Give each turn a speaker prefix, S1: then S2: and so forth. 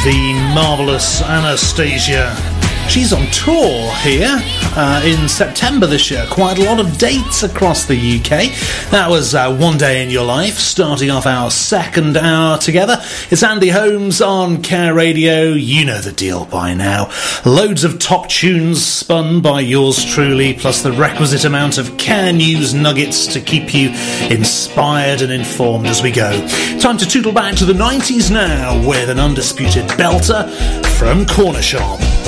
S1: the marvellous Anastasia. She's on tour here in September this year. Quite a lot of dates across the UK. That was One Day in Your Life, starting off our second hour together. It's Andy Holmes on Care Radio. You know the deal by now. Loads of top tunes spun by yours truly, plus the requisite amount of Care News nuggets to keep you inspired and informed as we go. Time to tootle back to the 90s now with an undisputed belter from Corner Shop.